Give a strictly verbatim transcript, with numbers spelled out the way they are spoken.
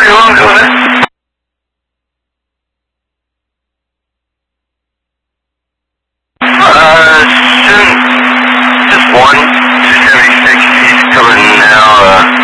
pretty long doing it. Uh, soon, just one, two seventy-six, he's coming now, uh,